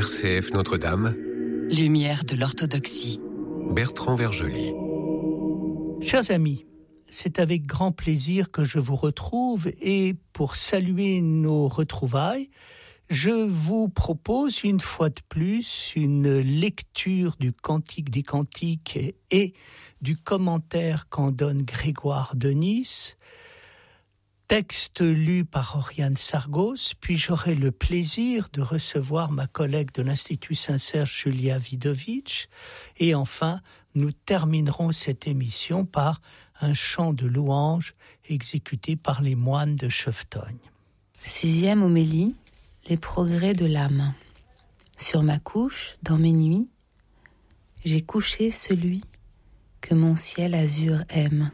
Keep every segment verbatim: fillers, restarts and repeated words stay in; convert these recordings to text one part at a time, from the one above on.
R C F Notre-Dame. Lumière de l'orthodoxie. Bertrand Vergely. Chers amis, c'est avec grand plaisir que je vous retrouve et pour saluer nos retrouvailles, je vous propose une fois de plus une lecture du Cantique des Cantiques et, et du commentaire qu'en donne Grégoire de Nice, texte lu par Oriane Sargos, puis j'aurai le plaisir de recevoir ma collègue de l'Institut Saint-Serge, Julia Vidovitch, et enfin, nous terminerons cette émission par un chant de louange exécuté par les moines de Chevetogne. Sixième homélie, les progrès de l'âme. Sur ma couche, dans mes nuits, j'ai couché celui que mon ciel azur aime.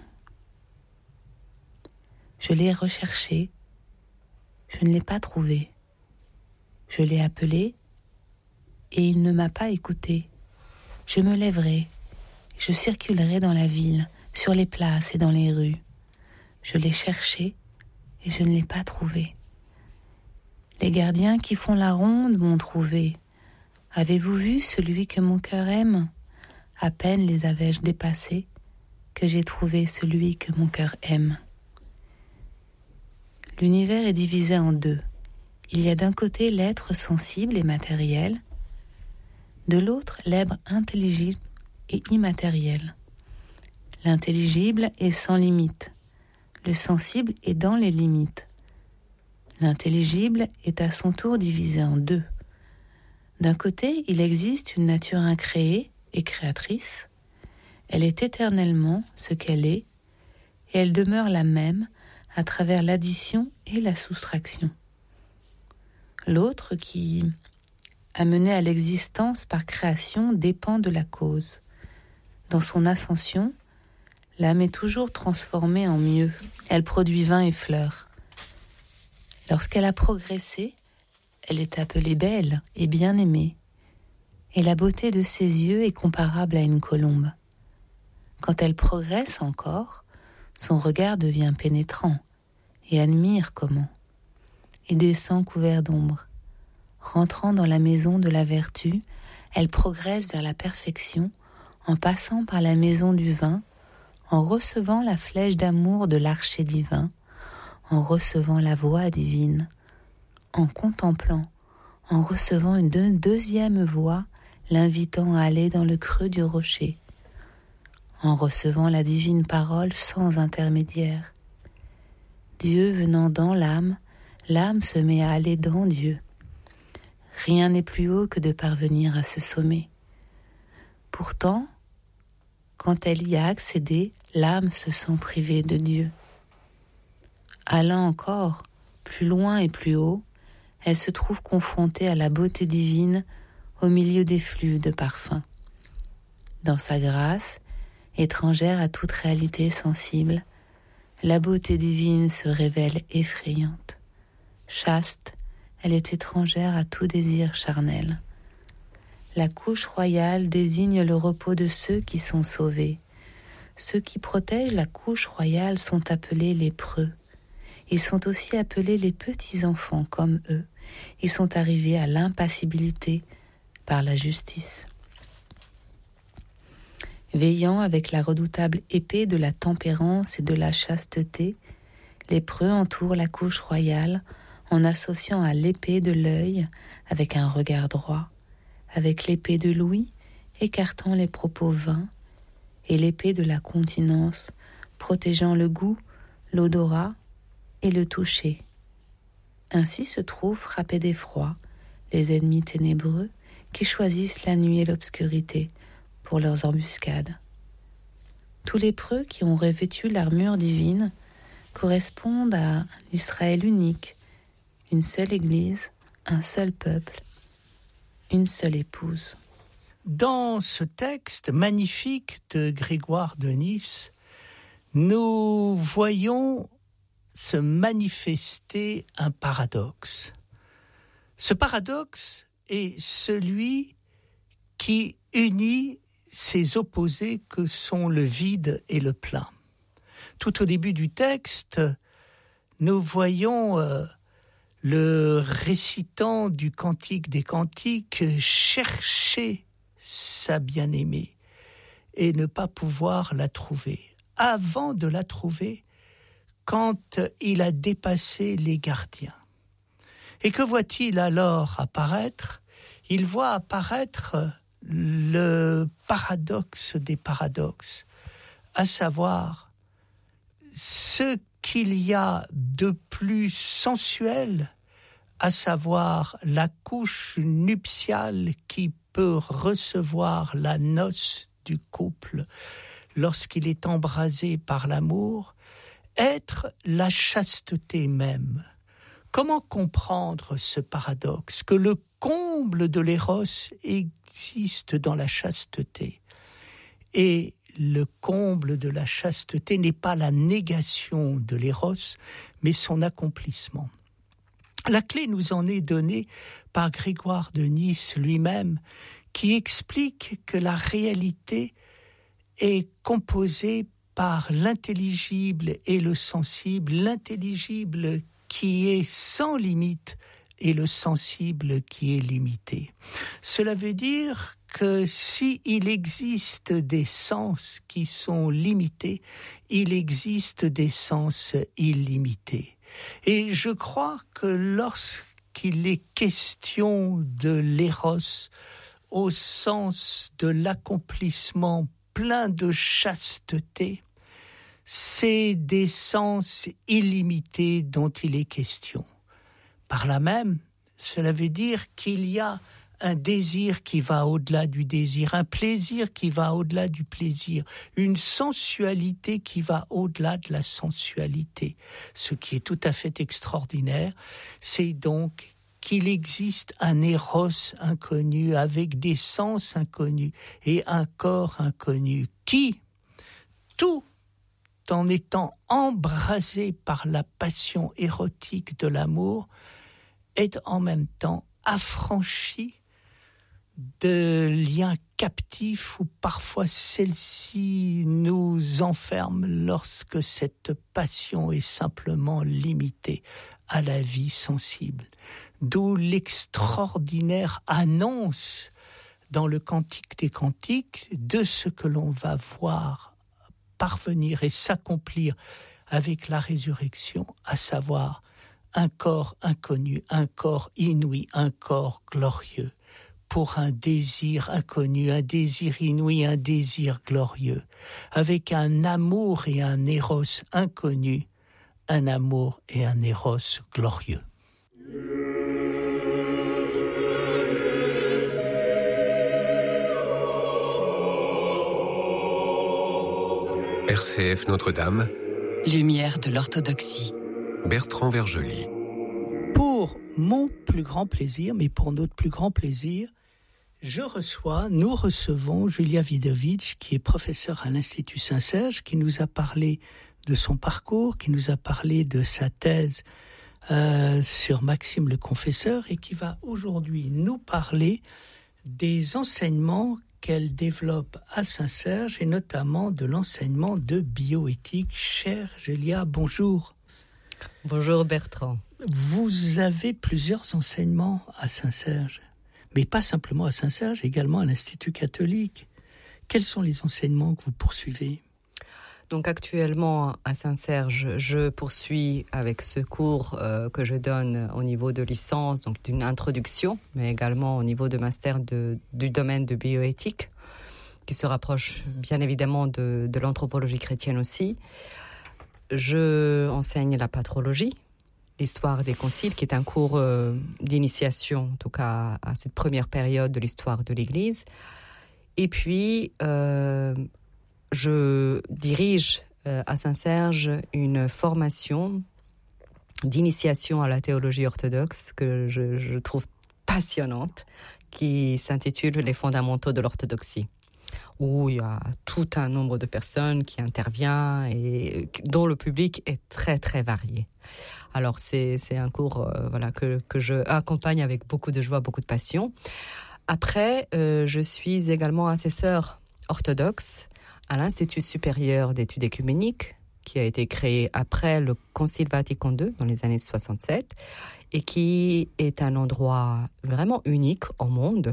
Je l'ai recherché, je ne l'ai pas trouvé. Je l'ai appelé et il ne m'a pas écouté. Je me lèverai, je circulerai dans la ville, sur les places et dans les rues. Je l'ai cherché et je ne l'ai pas trouvé. Les gardiens qui font la ronde m'ont trouvé. Avez-vous vu celui que mon cœur aime ? À peine les avais-je dépassés que j'ai trouvé celui que mon cœur aime. L'univers est divisé en deux. Il y a d'un côté l'être sensible et matériel, de l'autre l'être intelligible et immatériel. L'intelligible est sans limite, le sensible est dans les limites. L'intelligible est à son tour divisé en deux. D'un côté, il existe une nature incréée et créatrice. Elle est éternellement ce qu'elle est, et elle demeure la même à travers l'addition et la soustraction. L'autre, qui, amené à l'existence par création, dépend de la cause. Dans son ascension, l'âme est toujours transformée en mieux. Elle produit vin et fleurs. Lorsqu'elle a progressé, elle est appelée belle et bien-aimée, et la beauté de ses yeux est comparable à une colombe. Quand elle progresse encore, son regard devient pénétrant et admire comment. Il descend couvert d'ombre. Rentrant dans la maison de la vertu, elle progresse vers la perfection en passant par la maison du vin, en recevant la flèche d'amour de l'archer divin, en recevant la voix divine, en contemplant, en recevant une deux- deuxième voix l'invitant à aller dans le creux du rocher, en recevant la divine parole sans intermédiaire. Dieu venant dans l'âme, l'âme se met à aller dans Dieu. Rien n'est plus haut que de parvenir à ce sommet. Pourtant, quand elle y a accédé, l'âme se sent privée de Dieu. Allant encore plus loin et plus haut, elle se trouve confrontée à la beauté divine au milieu des flux de parfums. Dans sa grâce, étrangère à toute réalité sensible, la beauté divine se révèle effrayante. Chaste, elle est étrangère à tout désir charnel. La couche royale désigne le repos de ceux qui sont sauvés. Ceux qui protègent la couche royale sont appelés les preux. Ils sont aussi appelés les petits-enfants comme eux. Ils sont arrivés à l'impassibilité par la justice. Veillant avec la redoutable épée de la tempérance et de la chasteté, les preux entourent la couche royale en associant à l'épée de l'œil avec un regard droit, avec l'épée de l'ouïe écartant les propos vains, et l'épée de la continence protégeant le goût, l'odorat et le toucher. Ainsi se trouvent frappés d'effroi les ennemis ténébreux qui choisissent la nuit et l'obscurité pour leurs embuscades. Tous les preux qui ont revêtu l'armure divine correspondent à un Israël unique, une seule Église, un seul peuple, une seule épouse. Dans ce texte magnifique de Grégoire de Nice, nous voyons se manifester un paradoxe. Ce paradoxe est celui qui unit ces opposés que sont le vide et le plein. Tout au début du texte, nous voyons euh, le récitant du Cantique des Cantiques chercher sa bien-aimée et ne pas pouvoir la trouver. Avant de la trouver, quand il a dépassé les gardiens. Et que voit-il alors apparaître ? Il voit apparaître le paradoxe des paradoxes, à savoir ce qu'il y a de plus sensuel, à savoir la couche nuptiale qui peut recevoir la noce du couple lorsqu'il est embrasé par l'amour, être la chasteté même. Comment comprendre ce paradoxe, que le comble de l'éros existe dans la chasteté et le comble de la chasteté n'est pas la négation de l'éros, mais son accomplissement. La clé nous en est donnée par Grégoire de Nice lui-même, qui explique que la réalité est composée par l'intelligible et le sensible, l'intelligible qui est sans limite et le sensible qui est limité. Cela veut dire que s'il existe des sens qui sont limités, il existe des sens illimités. Et je crois que lorsqu'il est question de l'éros au sens de l'accomplissement plein de chasteté, c'est des sens illimités dont il est question. Par là même, cela veut dire qu'il y a un désir qui va au-delà du désir, un plaisir qui va au-delà du plaisir, une sensualité qui va au-delà de la sensualité. Ce qui est tout à fait extraordinaire, c'est donc qu'il existe un éros inconnu avec des sens inconnus et un corps inconnu qui, tout en étant embrasé par la passion érotique de l'amour, est en même temps affranchi de liens captifs où parfois celle-ci nous enferme lorsque cette passion est simplement limitée à la vie sensible. D'où l'extraordinaire annonce dans le Cantique des Cantiques de ce que l'on va voir parvenir et s'accomplir avec la résurrection, à savoir un corps inconnu, un corps inouï, un corps glorieux, pour un désir inconnu, un désir inouï, un désir glorieux, avec un amour et un éros inconnu, un amour et un éros glorieux. R C F Notre-Dame, Lumière de l'orthodoxie. Bertrand Vergely. Pour mon plus grand plaisir, mais pour notre plus grand plaisir, je reçois, nous recevons Julia Vidovic, qui est professeure à l'Institut Saint-Serge, qui nous a parlé de son parcours, qui nous a parlé de sa thèse euh, sur Maxime le Confesseur, et qui va aujourd'hui nous parler des enseignements qu'elle développe à Saint-Serge, et notamment de l'enseignement de bioéthique. Chère Julia, bonjour. Bonjour Bertrand. Vous avez plusieurs enseignements à Saint-Serge, mais pas simplement à Saint-Serge, également à l'Institut catholique. Quels sont les enseignements que vous poursuivez ? Donc actuellement à Saint-Serge, je poursuis avec ce cours euh, que je donne au niveau de licence, donc d'une introduction, mais également au niveau de master de, du domaine de bioéthique, qui se rapproche bien évidemment de, de l'anthropologie chrétienne aussi. Je enseigne la patrologie, l'histoire des conciles, qui est un cours euh, d'initiation, en tout cas à cette première période de l'histoire de l'Église. Et puis, euh, je dirige euh, à Saint-Serge une formation d'initiation à la théologie orthodoxe que je, je trouve passionnante, qui s'intitule « Les fondamentaux de l'orthodoxie », où il y a tout un nombre de personnes qui interviennent et dont le public est très très varié. Alors c'est, c'est un cours euh, voilà, que, que je accompagne avec beaucoup de joie, beaucoup de passion. Après, euh, je suis également assesseur orthodoxe à l'Institut supérieur d'études écuméniques, qui a été créé après le Concile Vatican deux, dans les années soixante-sept, et qui est un endroit vraiment unique au monde,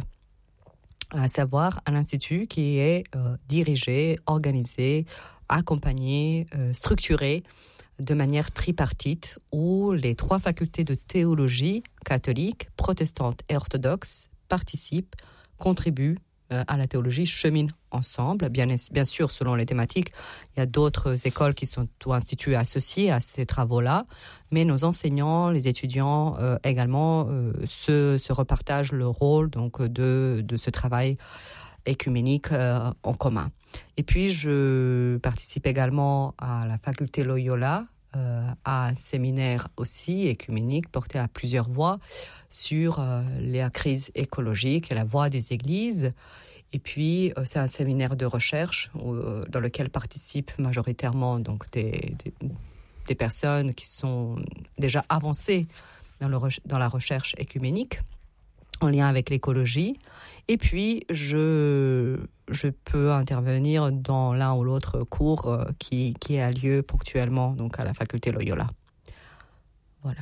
à savoir un institut qui est euh, dirigé, organisé, accompagné, euh, structuré de manière tripartite, où les trois facultés de théologie, catholique, protestante et orthodoxe, participent, contribuent euh, à la théologie, cheminent ensemble. Bien, bien sûr, selon les thématiques, il y a d'autres écoles qui sont ou instituts associés à ces travaux-là, mais nos enseignants, les étudiants euh, également euh, se, se repartagent le rôle donc, de, de ce travail écuménique euh, en commun. Et puis, je participe également à la faculté Loyola, euh, à un séminaire aussi écuménique porté à plusieurs voix sur euh, la crise écologique et la voix des églises. Et puis, euh, c'est un séminaire de recherche où, euh, dans lequel participent majoritairement donc, des, des, des personnes qui sont déjà avancées dans, le, dans la recherche écuménique, en lien avec l'écologie. Et puis, je, je peux intervenir dans l'un ou l'autre cours euh, qui, qui a lieu ponctuellement donc à la faculté Loyola. Voilà.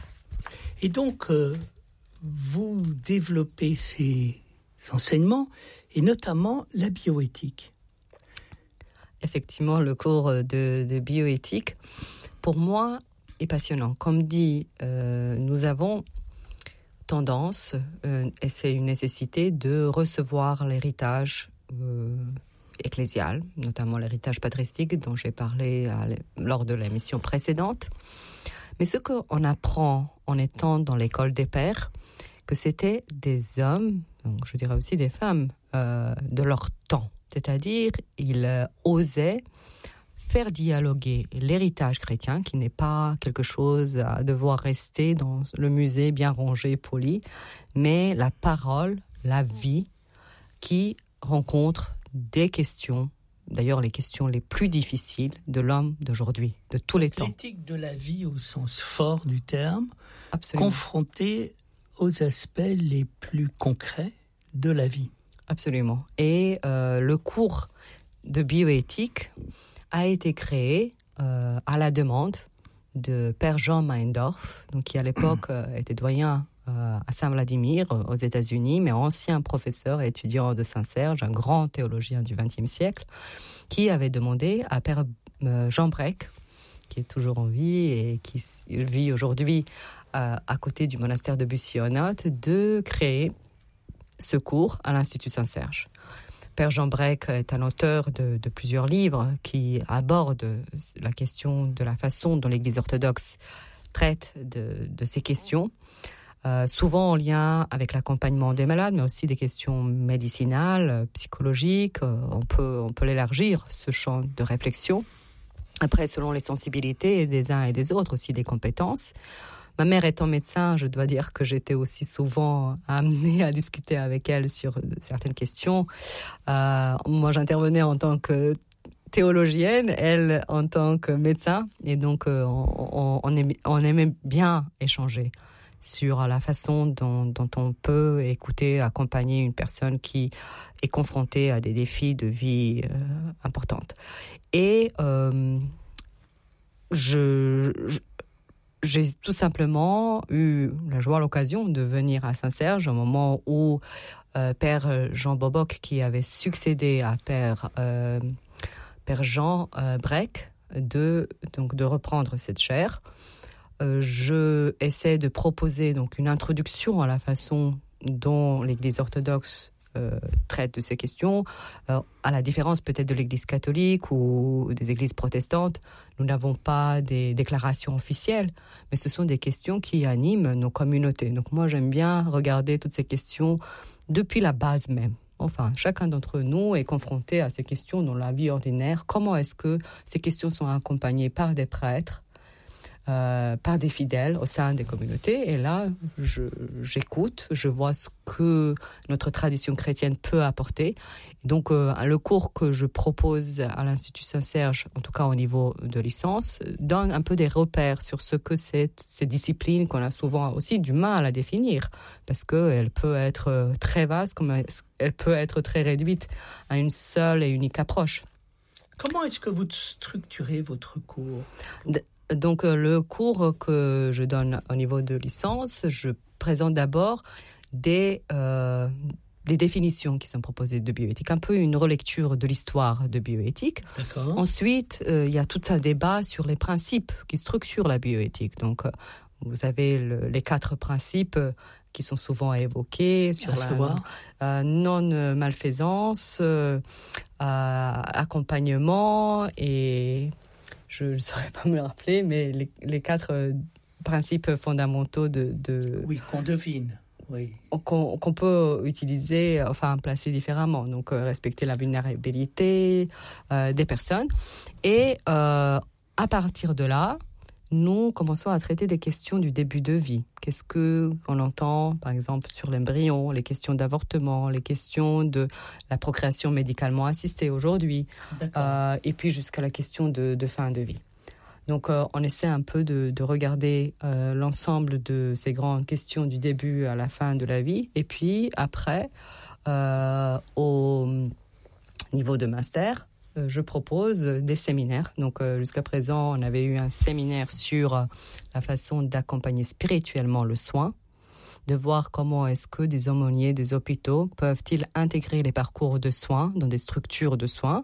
Et donc, euh, vous développez ces enseignements, et notamment la bioéthique. Effectivement, le cours de, de bioéthique, pour moi, est passionnant. Comme dit, euh, nous avons tendance, euh, et c'est une nécessité, de recevoir l'héritage euh, ecclésial, notamment l'héritage patristique dont j'ai parlé à, lors de l'émission précédente. Mais ce qu'on apprend en étant dans l'école des pères, que c'était des hommes, donc je dirais aussi des femmes, euh, de leur temps. C'est-à-dire, ils euh, osaient faire dialoguer l'héritage chrétien, qui n'est pas quelque chose à devoir rester dans le musée bien rangé, poli, mais la parole, la vie, qui rencontre des questions, d'ailleurs les questions les plus difficiles de l'homme d'aujourd'hui, de tous les temps. L'éthique de la vie au sens fort du terme, Absolument. Confrontée aux aspects les plus concrets de la vie. Absolument. Et euh, le cours de bioéthique a été créé euh, à la demande de Père Jean Meindorf, donc qui à l'époque euh, était doyen euh, à Saint-Vladimir aux États-Unis, mais ancien professeur et étudiant de Saint-Serge, un grand théologien du vingtième siècle, qui avait demandé à Père euh, Jean Breck, qui est toujours en vie et qui vit aujourd'hui euh, à côté du monastère de Bussy-aux-Notes, de créer ce cours à l'Institut Saint-Serge. Père Jean Breck est un auteur de, de plusieurs livres qui abordent la question de la façon dont l'Église orthodoxe traite de, de ces questions, euh, souvent en lien avec l'accompagnement des malades, mais aussi des questions médicinales, psychologiques. On peut, on peut l'élargir, ce champ de réflexion. Après, selon les sensibilités des uns et des autres, aussi des compétences. Ma mère étant médecin, je dois dire que j'étais aussi souvent amenée à discuter avec elle sur certaines questions. Euh, moi, j'intervenais en tant que théologienne, elle en tant que médecin. Et donc, euh, on, on, aimait, on aimait bien échanger sur la façon dont, dont on peut écouter, accompagner une personne qui est confrontée à des défis de vie euh, importantes. Et euh, je... je J'ai tout simplement eu la joie, l'occasion de venir à Saint-Serge au moment où euh, Père Jean Boboc, qui avait succédé à Père, euh, Père Jean euh, Breck, de, donc de reprendre cette chaire. Euh, je essaie de proposer donc, une introduction à la façon dont l'Église orthodoxe Euh, traite de ces questions, euh, à la différence peut-être de l'Église catholique ou des églises protestantes. Nous n'avons pas des déclarations officielles, mais ce sont des questions qui animent nos communautés. Donc moi, j'aime bien regarder toutes ces questions depuis la base même. Enfin, chacun d'entre nous est confronté à ces questions dans la vie ordinaire. Comment est-ce que ces questions sont accompagnées par des prêtres, Euh, par des fidèles au sein des communautés. Et là, je, j'écoute, je vois ce que notre tradition chrétienne peut apporter. Donc, euh, le cours que je propose à l'Institut Saint-Serge, en tout cas au niveau de licence, donne un peu des repères sur ce que c'est ces disciplines qu'on a souvent aussi du mal à définir, parce qu'elle peut être très vaste, comme elle peut être très réduite à une seule et unique approche. Comment est-ce que vous structurez votre cours ? Donc, le cours que je donne au niveau de licence, je présente d'abord des, euh, des définitions qui sont proposées de bioéthique, un peu une relecture de l'histoire de bioéthique. D'accord. Ensuite, euh, il y a tout un débat sur les principes qui structurent la bioéthique. Donc, euh, vous avez le, les quatre principes qui sont souvent évoqués sur à la savoir euh, non-malfaisance, euh, euh, accompagnement et je ne saurais pas me le rappeler, mais les, les quatre euh, principes fondamentaux de, de oui qu'on devine, oui qu'on, qu'on peut utiliser, enfin placer différemment. Donc euh, respecter la vulnérabilité euh, des personnes et euh, à partir de là. Nous commençons à traiter des questions du début de vie. Qu'est-ce qu'on entend, par exemple, sur l'embryon, les questions d'avortement, les questions de la procréation médicalement assistée aujourd'hui, euh, et puis jusqu'à la question de, de fin de vie. Donc, euh, on essaie un peu de, de regarder euh, l'ensemble de ces grandes questions du début à la fin de la vie, et puis après, euh, au niveau de master, je propose des séminaires. Donc, euh, jusqu'à présent, on avait eu un séminaire sur euh, la façon d'accompagner spirituellement le soin, de voir comment est-ce que des aumôniers, des hôpitaux peuvent-ils intégrer les parcours de soins dans des structures de soins.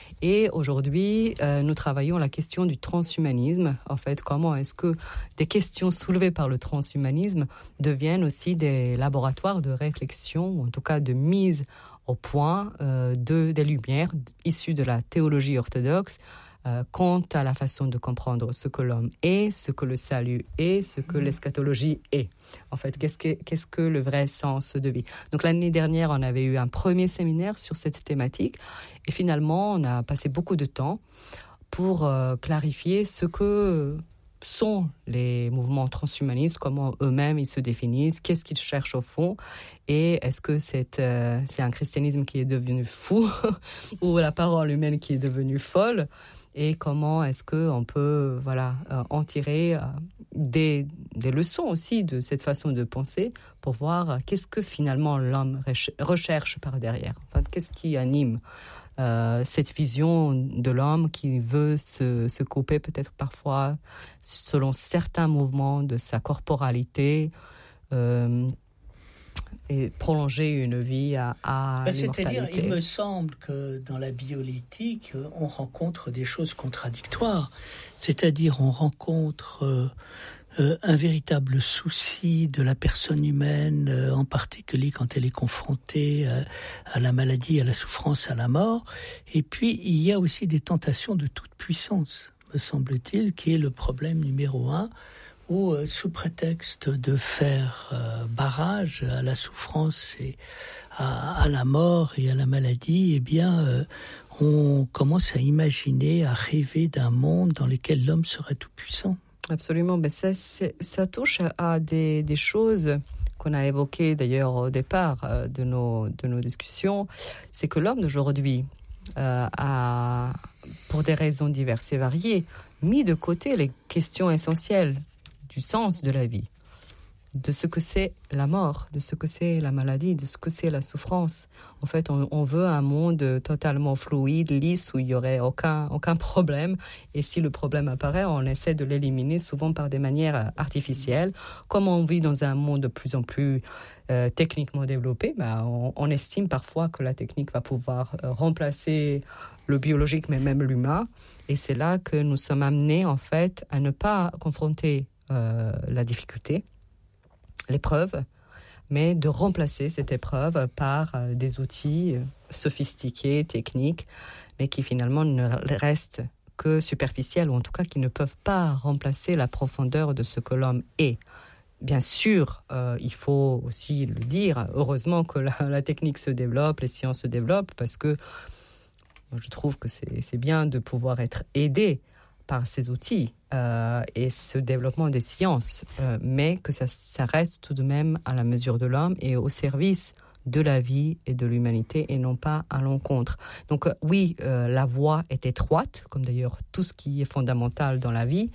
Et aujourd'hui, euh, nous travaillons la question du transhumanisme. En fait, comment est-ce que des questions soulevées par le transhumanisme deviennent aussi des laboratoires de réflexion, ou en tout cas de mise au point euh, de, des lumières issues de la théologie orthodoxe euh, quant à la façon de comprendre ce que l'homme est, ce que le salut est, ce que l'eschatologie est. En fait, qu'est-ce que, qu'est-ce que le vrai sens de vie ? Donc l'année dernière, on avait eu un premier séminaire sur cette thématique et finalement, on a passé beaucoup de temps pour euh, clarifier ce que sont les mouvements transhumanistes, comment eux-mêmes ils se définissent, qu'est-ce qu'ils cherchent au fond, et est-ce que c'est, euh, c'est un christianisme qui est devenu fou ou la parole humaine qui est devenue folle, et comment est-ce qu'on peut voilà, euh, en tirer euh, des, des leçons aussi de cette façon de penser pour voir euh, qu'est-ce que finalement l'homme recherche par derrière, enfin, qu'est-ce qui anime Euh, cette vision de l'homme qui veut se, se couper peut-être parfois selon certains mouvements de sa corporalité euh, et prolonger une vie à, à ben, l'immortalité. C'est-à-dire, il me semble que dans la bioéthique, on rencontre des choses contradictoires. C'est-à-dire, on rencontre euh, Euh, un véritable souci de la personne humaine, euh, en particulier quand elle est confrontée euh, à la maladie, à la souffrance, à la mort. Et puis, il y a aussi des tentations de toute puissance, me semble-t-il, qui est le problème numéro un, où, euh, sous prétexte de faire euh, barrage à la souffrance et à, à la mort et à la maladie, eh bien, euh, on commence à imaginer, à rêver d'un monde dans lequel l'homme serait tout-puissant. Absolument, mais ça, ça touche à des, des choses qu'on a évoquées d'ailleurs au départ euh, de, nos, de nos discussions. C'est que l'homme d'aujourd'hui euh, a, pour des raisons diverses et variées, mis de côté les questions essentielles du sens de la vie, de ce que c'est la mort, de ce que c'est la maladie, de ce que c'est la souffrance. En fait, on, on veut un monde totalement fluide, lisse, où il n'y aurait aucun, aucun problème. Et si le problème apparaît, on essaie de l'éliminer souvent par des manières artificielles. Comme on vit dans un monde de plus en plus euh, techniquement développé, bah, on, on estime parfois que la technique va pouvoir euh, remplacer le biologique, mais même l'humain. Et c'est là que nous sommes amenés, en fait, à ne pas confronter euh, la difficulté, l'épreuve, mais de remplacer cette épreuve par euh, des outils euh, sophistiqués, techniques, mais qui finalement ne restent que superficiels, ou en tout cas qui ne peuvent pas remplacer la profondeur de ce que l'homme est. Bien sûr, euh, il faut aussi le dire, heureusement que la, la technique se développe, les sciences se développent, parce que moi, je trouve que c'est, c'est bien de pouvoir être aidé par ces outils euh, et ce développement des sciences, euh, mais que ça, ça reste tout de même à la mesure de l'homme et au service de la vie et de l'humanité et non pas à l'encontre. Donc euh, oui, euh, la voie est étroite, comme d'ailleurs tout ce qui est fondamental dans la vie,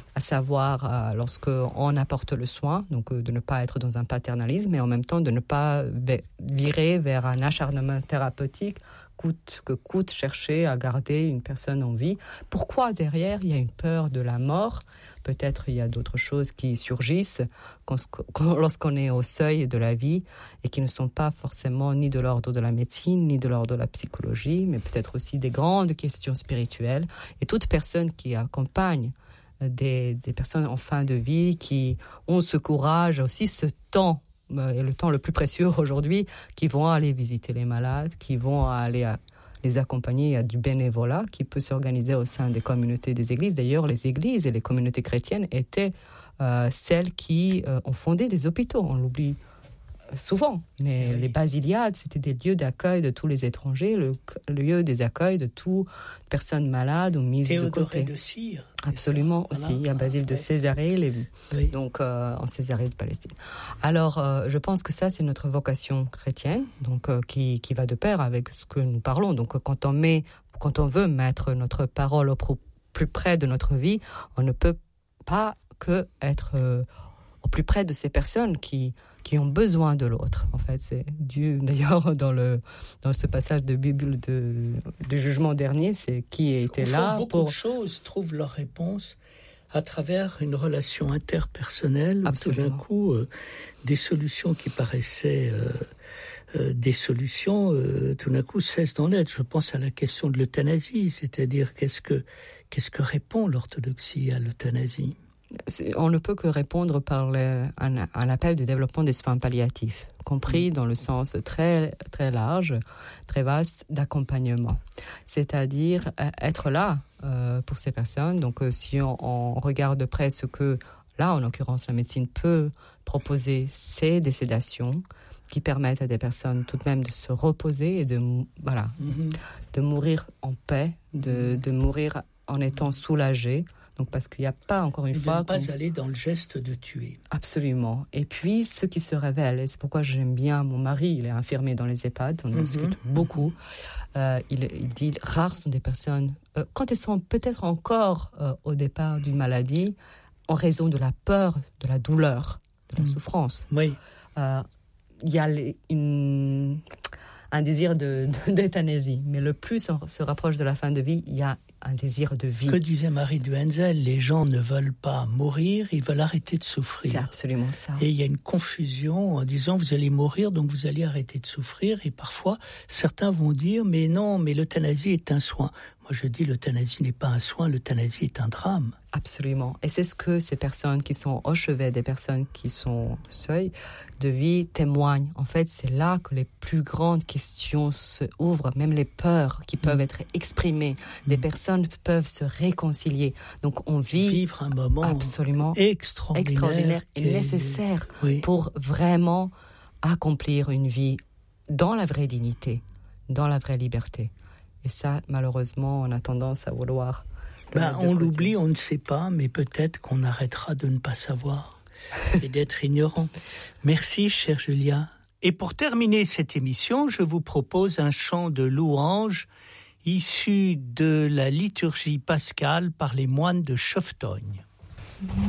à savoir euh, lorsqu'on apporte le soin, donc euh, de ne pas être dans un paternalisme, et en même temps de ne pas virer vers un acharnement thérapeutique, coûte que coûte chercher à garder une personne en vie. Pourquoi derrière il y a une peur de la mort? Peut-être il y a d'autres choses qui surgissent quand, quand, lorsqu'on est au seuil de la vie et qui ne sont pas forcément ni de l'ordre de la médecine, ni de l'ordre de la psychologie, mais peut-être aussi des grandes questions spirituelles. Et toute personne qui accompagne des, des personnes en fin de vie, qui ont ce courage, aussi ce temps, et le temps le plus précieux aujourd'hui, qui vont aller visiter les malades, qui vont aller à les accompagner. Il y a du bénévolat qui peut s'organiser au sein des communautés des églises. D'ailleurs, les églises et les communautés chrétiennes étaient euh, celles qui euh, ont fondé des hôpitaux. On l'oublie souvent, mais oui. Les basiliades, c'était des lieux d'accueil de tous les étrangers, le, le lieu des accueils de toutes personnes malades ou mises Théodoré de côté. de Cire. Absolument, voilà. Aussi. Il y a Basile de oui. Césarée, les, oui. donc euh, en Césarée de Palestine. Alors, euh, je pense que ça, c'est notre vocation chrétienne, donc euh, qui, qui va de pair avec ce que nous parlons. Donc, quand on met, quand on veut mettre notre parole au pro, plus près de notre vie, on ne peut pas que être euh, au plus près de ces personnes qui qui ont besoin de l'autre. En fait, c'est Dieu, d'ailleurs, dans, le, dans ce passage de Bible de, de jugement dernier, c'est qui était là beaucoup pour... de choses trouvent leur réponse à travers une relation interpersonnelle. Absolument. Tout d'un coup, euh, des solutions qui paraissaient euh, euh, des solutions, euh, tout d'un coup, cessent d'en être. Je pense à la question de l'euthanasie, c'est-à-dire qu'est-ce que, qu'est-ce que répond l'orthodoxie à l'euthanasie ? On ne peut que répondre par le, un, un appel de développement des soins palliatifs, compris dans le sens très, très large, très vaste d'accompagnement. C'est-à-dire être là euh, pour ces personnes. Donc, euh, si on, on regarde de près ce que, là, en l'occurrence, la médecine peut proposer, c'est des sédations qui permettent à des personnes tout de même de se reposer et de, voilà, mm-hmm. de mourir en paix, de, de mourir en étant soulagées. Donc parce qu'il n'y a pas, encore une et fois... de ne pas aller dans le geste de tuer. Absolument. Et puis, ce qui se révèle, et c'est pourquoi j'aime bien mon mari, il est infirmier dans les EHPAD, on mm-hmm. discute beaucoup, euh, il, il dit, rares sont des personnes, euh, quand elles sont peut-être encore euh, au départ d'une maladie, en raison de la peur, de la douleur, de la mm. souffrance. Oui. Euh, il y a les, une, un désir de, de, d'euthanasie, mais le plus on se rapproche de la fin de vie, il y a un désir de vie. Ce que disait Marie Duenzel, les gens ne veulent pas mourir, ils veulent arrêter de souffrir. C'est absolument ça. Et il y a une confusion en disant vous allez mourir, donc vous allez arrêter de souffrir. Et parfois, certains vont dire mais non, mais l'euthanasie est un soin. Moi je dis l'euthanasie n'est pas un soin, l'euthanasie est un drame. Absolument. Et c'est ce que ces personnes qui sont au chevet des personnes qui sont au seuil de vie témoignent. En fait, c'est là que les plus grandes questions se ouvrent, même les peurs qui peuvent mmh. être exprimées. Des mmh. personnes peuvent se réconcilier. Donc, on vit vivre un moment absolument extraordinaire, extraordinaire et nécessaire oui. pour vraiment accomplir une vie dans la vraie dignité, dans la vraie liberté. Et ça, malheureusement, on a tendance à vouloir... Ben, on côté. l'oublie, on ne sait pas, mais peut-être qu'on arrêtera de ne pas savoir et d'être ignorant. Merci, chère Julia. Et pour terminer cette émission, je vous propose un chant de louange issu de la liturgie pascale par les moines de Choftogne.